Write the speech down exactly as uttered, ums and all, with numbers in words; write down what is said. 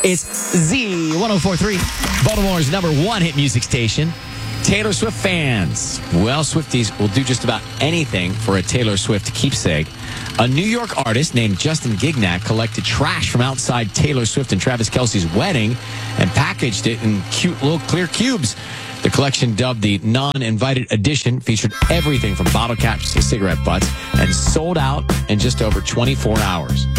It's Z one oh four point three, Baltimore's number one hit music station. Taylor Swift fans. Well, Swifties will do just about anything for a Taylor Swift keepsake. A New York artist named Justin Gignac collected trash from outside Taylor Swift and Travis Kelce's wedding and packaged it in cute little clear cubes. The collection, dubbed the Non-Invited Edition, featured everything from bottle caps to cigarette butts and sold out in just over twenty-four hours.